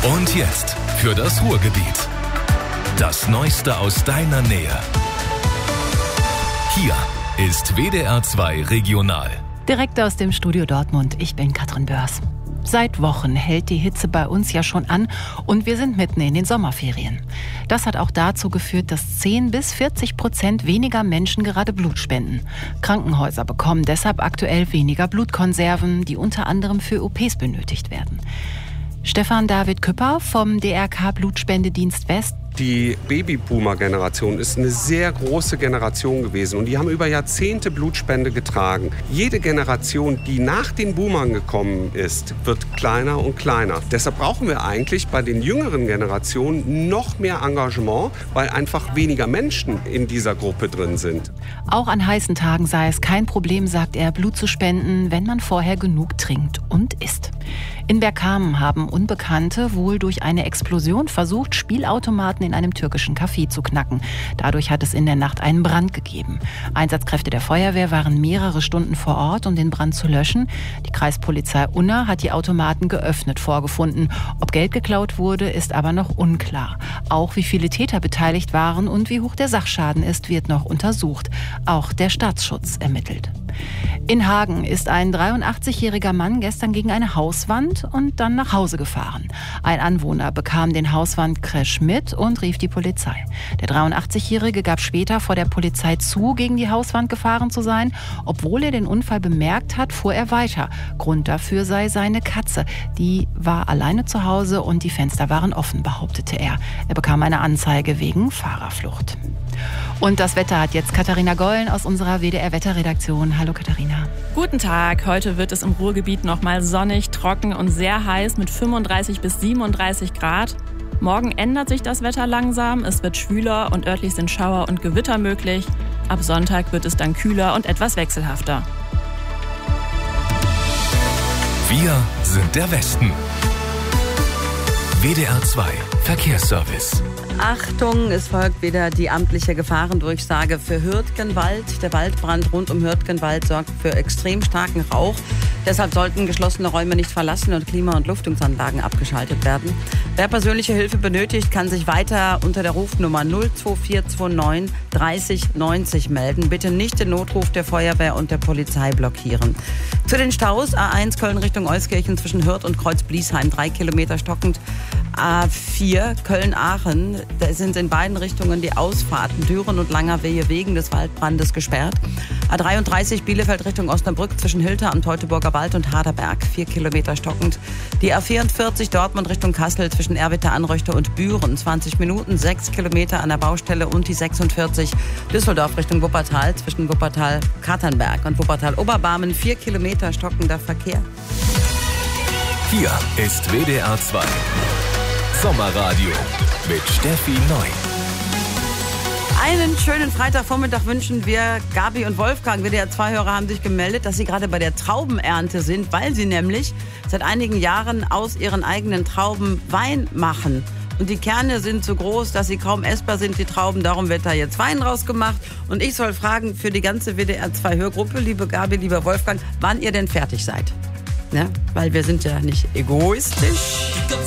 Und jetzt für das Ruhrgebiet. Das Neueste aus deiner Nähe. Hier ist WDR 2 Regional. Direkt aus dem Studio Dortmund, ich bin Katrin Börs. Seit Wochen hält die Hitze bei uns ja schon an und wir sind mitten in den Sommerferien. Das hat auch dazu geführt, dass 10-40% weniger Menschen gerade Blut spenden. Krankenhäuser bekommen deshalb aktuell weniger Blutkonserven, die unter anderem für OPs benötigt werden. Stefan David Küpper vom DRK Blutspendedienst West. Die Babyboomer-Generation ist eine sehr große Generation gewesen und die haben über Jahrzehnte Blutspende getragen. Jede Generation, die nach den Boomern gekommen ist, wird kleiner und kleiner. Deshalb brauchen wir eigentlich bei den jüngeren Generationen noch mehr Engagement, weil einfach weniger Menschen in dieser Gruppe drin sind. Auch an heißen Tagen sei es kein Problem, sagt er, Blut zu spenden, wenn man vorher genug trinkt und isst. In Bergkamen haben Unbekannte wohl durch eine Explosion versucht, Spielautomaten in einem türkischen Café zu knacken. Dadurch hat es in der Nacht einen Brand gegeben. Einsatzkräfte der Feuerwehr waren mehrere Stunden vor Ort, um den Brand zu löschen. Die Kreispolizei Unna hat die Automaten geöffnet vorgefunden. Ob Geld geklaut wurde, ist aber noch unklar. Auch wie viele Täter beteiligt waren und wie hoch der Sachschaden ist, wird noch untersucht. Auch der Staatsschutz ermittelt. In Hagen ist ein 83-jähriger Mann gestern gegen eine Hauswand und dann nach Hause gefahren. Ein Anwohner bekam den Hauswandcrash mit und rief die Polizei. Der 83-Jährige gab später vor der Polizei zu, gegen die Hauswand gefahren zu sein. Obwohl er den Unfall bemerkt hat, fuhr er weiter. Grund dafür sei seine Katze. Die war alleine zu Hause und die Fenster waren offen, behauptete er. Er bekam eine Anzeige wegen Fahrerflucht. Und das Wetter hat jetzt Katharina Gollen aus unserer WDR-Wetterredaktion. Hallo Katharina. Guten Tag. Heute wird es im Ruhrgebiet nochmal sonnig, trocken und sehr heiß mit 35 bis 37 Grad. Morgen ändert sich das Wetter langsam. Es wird schwüler und örtlich sind Schauer und Gewitter möglich. Ab Sonntag wird es dann kühler und etwas wechselhafter. Wir sind der Westen. WDR 2 Verkehrsservice. Achtung, es folgt wieder die amtliche Gefahrendurchsage für Hürtgenwald. Der Waldbrand rund um Hürtgenwald sorgt für extrem starken Rauch. Deshalb sollten geschlossene Räume nicht verlassen und Klima- und Lüftungsanlagen abgeschaltet werden. Wer persönliche Hilfe benötigt, kann sich weiter unter der Rufnummer 02429 30 90 melden. Bitte nicht den Notruf der Feuerwehr und der Polizei blockieren. Zu den Staus: A1 Köln Richtung Euskirchen zwischen Hürth und Kreuz-Bliesheim 3 Kilometer stockend. A4 Köln-Aachen, da sind in beiden Richtungen die Ausfahrten Düren und Langerwehe wegen des Waldbrandes gesperrt. A33 Bielefeld Richtung Osnabrück zwischen Hilter am Teutoburger Wald und Harderberg 4 Kilometer stockend. Die A44 Dortmund Richtung Kassel zwischen Erwitter-Anröchte und Büren 20 Minuten, 6 Kilometer an der Baustelle. Und die 46 Düsseldorf Richtung Wuppertal zwischen Wuppertal-Katernberg und Wuppertal-Oberbarmen 4 Kilometer stockender Verkehr. Hier ist WDR 2 Sommerradio mit Steffi Neu. Einen schönen Freitagvormittag wünschen wir. Gabi und Wolfgang, WDR-2-Hörer, haben sich gemeldet, dass sie gerade bei der Traubenernte sind, weil sie nämlich seit einigen Jahren aus ihren eigenen Trauben Wein machen. Und die Kerne sind so groß, dass sie kaum essbar sind, die Trauben. Darum wird da jetzt Wein rausgemacht. Und ich soll fragen für die ganze WDR-2-Hörgruppe, liebe Gabi, lieber Wolfgang, wann ihr denn fertig seid. Ja, weil wir sind ja nicht egoistisch.